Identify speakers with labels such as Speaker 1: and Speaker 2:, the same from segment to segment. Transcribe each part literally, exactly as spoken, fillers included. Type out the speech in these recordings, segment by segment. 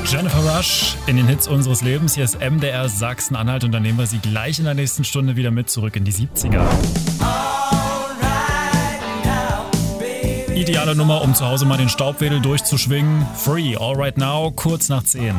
Speaker 1: Jennifer Rush in den Hits unseres Lebens. Hier ist M D R Sachsen-Anhalt und dann nehmen wir sie gleich in der nächsten Stunde wieder mit zurück in die siebziger. Ideale Nummer, um zu Hause mal den Staubwedel durchzuschwingen. Free, All Right Now, kurz nach zehn.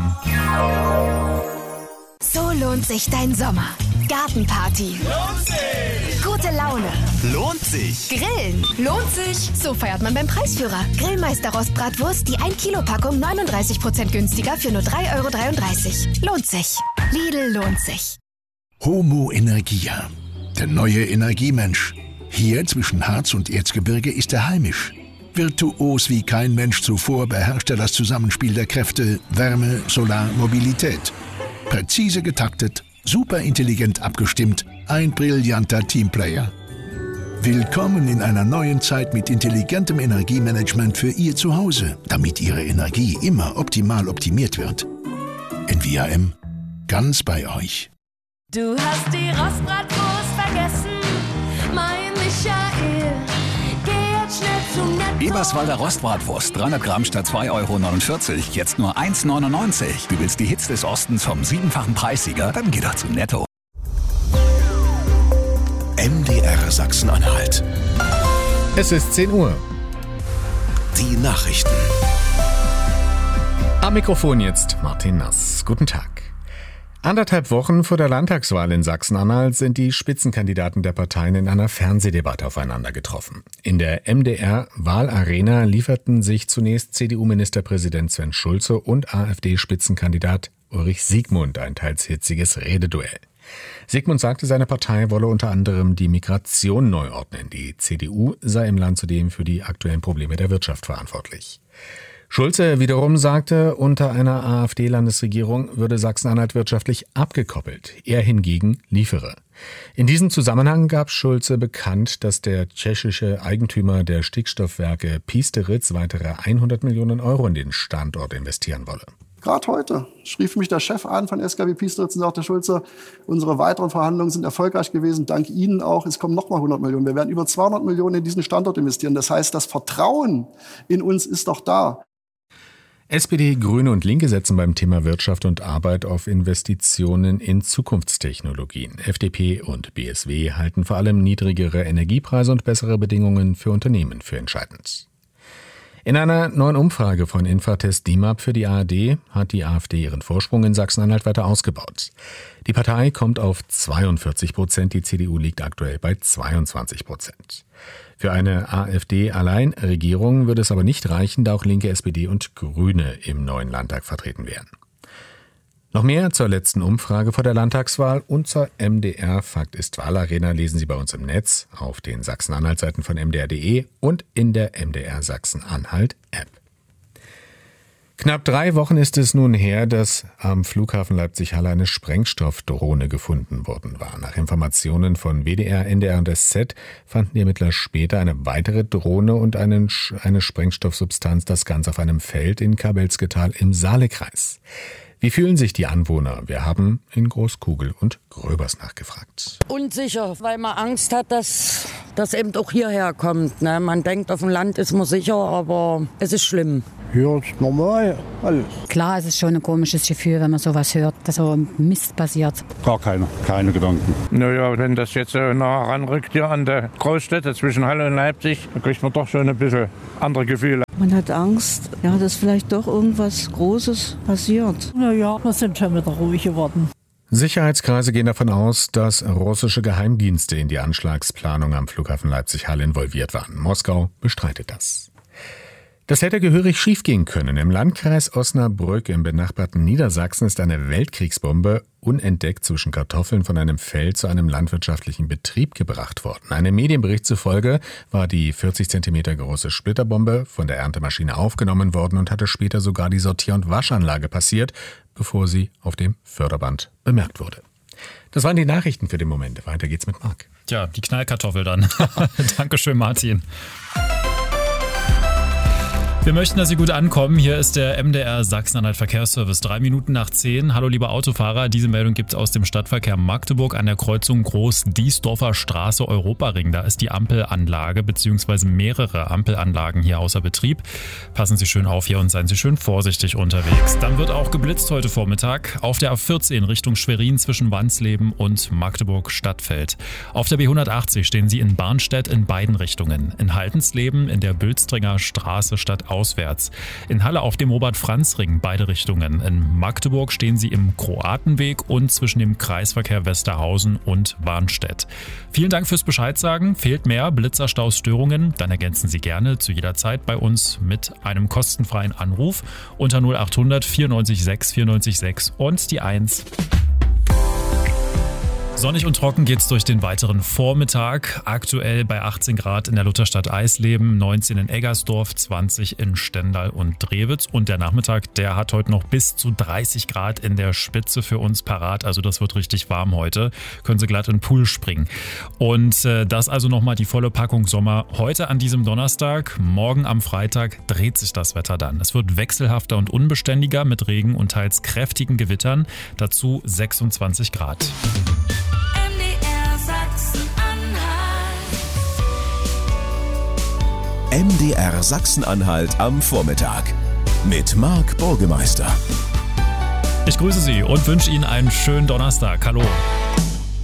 Speaker 2: So lohnt sich dein Sommer. Gartenparty.
Speaker 3: Lohnt sich.
Speaker 2: Gute Laune.
Speaker 3: Lohnt sich.
Speaker 2: Grillen. Lohnt sich. So feiert man beim Preisführer. Grillmeister Rostbratwurst, die ein Kilo Packung neununddreißig Prozent günstiger für nur drei Euro dreiunddreißig. Lohnt sich. Lidl lohnt sich.
Speaker 4: Homo Energia. Der neue Energiemensch. Hier zwischen Harz und Erzgebirge ist er heimisch. Virtuos wie kein Mensch zuvor beherrscht er das Zusammenspiel der Kräfte Wärme, Solar, Mobilität. Präzise getaktet, superintelligent abgestimmt, ein brillanter Teamplayer. Willkommen in einer neuen Zeit mit intelligentem Energiemanagement für Ihr Zuhause, damit Ihre Energie immer optimal optimiert wird. N V A M, ganz bei euch.
Speaker 5: Du hast die Rostbratwurst vergessen, mein Michael. Geh jetzt schnell zum Netto.
Speaker 6: Eberswalder Rostbratwurst, dreihundert Gramm statt zwei Euro neunundvierzig, jetzt nur eins neunundneunzig. Du willst die Hits des Ostens vom siebenfachen Preissieger? Dann geh doch zum Netto.
Speaker 4: M D R Sachsen-Anhalt.
Speaker 7: Es ist zehn Uhr.
Speaker 4: Die Nachrichten.
Speaker 7: Am Mikrofon jetzt Martin Nass. Guten Tag. Anderthalb Wochen vor der Landtagswahl in Sachsen-Anhalt sind die Spitzenkandidaten der Parteien in einer Fernsehdebatte aufeinander getroffen. In der M D R-Wahlarena lieferten sich zunächst C D U-Ministerpräsident Sven Schulze und AfD-Spitzenkandidat Ulrich Siegmund ein teils hitziges Rededuell. Siegmund sagte, seine Partei wolle unter anderem die Migration neu ordnen. Die C D U sei im Land zudem für die aktuellen Probleme der Wirtschaft verantwortlich. Schulze wiederum sagte, unter einer AfD-Landesregierung würde Sachsen-Anhalt wirtschaftlich abgekoppelt. Er hingegen liefere. In diesem Zusammenhang gab Schulze bekannt, dass der tschechische Eigentümer der Stickstoffwerke Piesteritz weitere hundert Millionen Euro in den Standort investieren wolle.
Speaker 8: Gerade heute schrieb mich der Chef an von S K W Piesteritz und sagte, Schulze, unsere weiteren Verhandlungen sind erfolgreich gewesen, dank Ihnen auch. Es kommen nochmal hundert Millionen. Wir werden über zweihundert Millionen in diesen Standort investieren. Das heißt, das Vertrauen in uns ist doch da.
Speaker 7: S P D, Grüne und Linke setzen beim Thema Wirtschaft und Arbeit auf Investitionen in Zukunftstechnologien. F D P und B S W halten vor allem niedrigere Energiepreise und bessere Bedingungen für Unternehmen für entscheidend. In einer neuen Umfrage von Infratest D I M A P für die A R D hat die AfD ihren Vorsprung in Sachsen-Anhalt weiter ausgebaut. Die Partei kommt auf zweiundvierzig Prozent, die C D U liegt aktuell bei zweiundzwanzig Prozent. Für eine AfD-Alleinregierung würde es aber nicht reichen, da auch Linke, S P D und Grüne im neuen Landtag vertreten wären. Noch mehr zur letzten Umfrage vor der Landtagswahl und zur M D R Fakt ist Wahlarena lesen Sie bei uns im Netz, auf den Sachsen-Anhalt-Seiten von M D R punkt de und in der M D R Sachsen-Anhalt-App. Knapp drei Wochen ist es nun her, dass am Flughafen Leipzig-Halle eine Sprengstoffdrohne gefunden worden war. Nach Informationen von W D R, N D R und S Z fanden die Ermittler später eine weitere Drohne und einen, eine Sprengstoffsubstanz, das Ganze auf einem Feld in Kabelske-Tal im Saalekreis. Wie fühlen sich die Anwohner? Wir haben in Großkugel und Gröbers nachgefragt.
Speaker 9: Unsicher, weil man Angst hat, dass das eben auch hierher kommt. Ne? Man denkt, auf dem Land ist man sicher, aber es ist schlimm.
Speaker 10: Ja, ist normal, alles.
Speaker 11: Klar, es ist schon ein komisches Gefühl, wenn man sowas hört, dass so Mist passiert.
Speaker 10: Gar keine, keine Gedanken.
Speaker 12: Naja, wenn das jetzt äh, nah ranrückt hier an der Großstädte zwischen Halle und Leipzig, dann kriegt man doch schon ein bisschen andere Gefühle.
Speaker 13: Man hat Angst, ja, dass vielleicht doch irgendwas Großes passiert.
Speaker 14: Naja, wir sind schon wieder ruhig geworden.
Speaker 7: Sicherheitskreise gehen davon aus, dass russische Geheimdienste in die Anschlagsplanung am Flughafen Leipzig-Halle involviert waren. Moskau bestreitet das. Das hätte gehörig schiefgehen können. Im Landkreis Osnabrück im benachbarten Niedersachsen ist eine Weltkriegsbombe unentdeckt zwischen Kartoffeln von einem Feld zu einem landwirtschaftlichen Betrieb gebracht worden. Einem Medienbericht zufolge war die vierzig Zentimeter große Splitterbombe von der Erntemaschine aufgenommen worden und hatte später sogar die Sortier- und Waschanlage passiert, bevor sie auf dem Förderband bemerkt wurde. Das waren die Nachrichten für den Moment. Weiter geht's mit Marc.
Speaker 1: Tja, die Knallkartoffel dann. Dankeschön, Martin. Wir möchten, dass Sie gut ankommen. Hier ist der M D R Sachsen-Anhalt Verkehrsservice. Drei Minuten nach zehn. Hallo liebe Autofahrer. Diese Meldung gibt es aus dem Stadtverkehr Magdeburg an der Kreuzung Groß-Diesdorfer Straße Europaring. Da ist die Ampelanlage bzw. mehrere Ampelanlagen hier außer Betrieb. Passen Sie schön auf hier und seien Sie schön vorsichtig unterwegs. Dann wird auch geblitzt heute Vormittag auf der A vierzehn Richtung Schwerin zwischen Wansleben und Magdeburg-Stadtfeld. Auf der B hundertachtzig stehen Sie in Barnstedt in beiden Richtungen. In Haltensleben in der Bülstringer Straße statt auswärts. In Halle auf dem Robert-Franz-Ring beide Richtungen. In Magdeburg stehen Sie im Kroatenweg und zwischen dem Kreisverkehr Westerhausen und Warnstedt. Vielen Dank fürs Bescheid sagen. Fehlt mehr Blitzerstaus, Störungen? Dann ergänzen Sie gerne zu jeder Zeit bei uns mit einem kostenfreien Anruf unter null acht hundert vierundneunzig sechs vierundneunzig sechs und die eins. Sonnig und trocken geht's durch den weiteren Vormittag. Aktuell bei achtzehn Grad in der Lutherstadt Eisleben, neunzehn in Eggersdorf, zwanzig in Stendal und Drewitz. Und der Nachmittag, der hat heute noch bis zu dreißig Grad in der Spitze für uns parat. Also das wird richtig warm heute. Können Sie glatt in den Pool springen. Und äh, das also nochmal die volle Packung Sommer heute an diesem Donnerstag. Morgen am Freitag dreht sich das Wetter dann. Es wird wechselhafter und unbeständiger mit Regen und teils kräftigen Gewittern. Dazu sechsundzwanzig Grad.
Speaker 3: M D R Sachsen-Anhalt am Vormittag mit Marc Burgemeister.
Speaker 1: Ich grüße Sie und wünsche Ihnen einen schönen Donnerstag. Hallo.